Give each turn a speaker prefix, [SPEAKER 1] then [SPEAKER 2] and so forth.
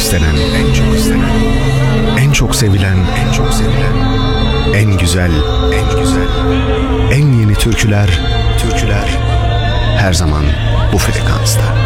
[SPEAKER 1] istenen, en çok istenen, en çok sevilen, en çok sevilen, en güzel, en güzel, en yeni türküler her zaman bu frekansta.